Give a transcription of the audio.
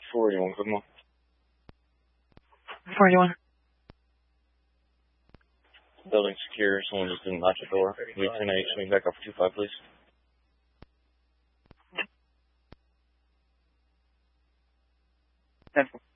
481, good morning. 481. Building secure, someone just didn't latch the door. Lead 10-8, swing back up for 25, please. 10-4.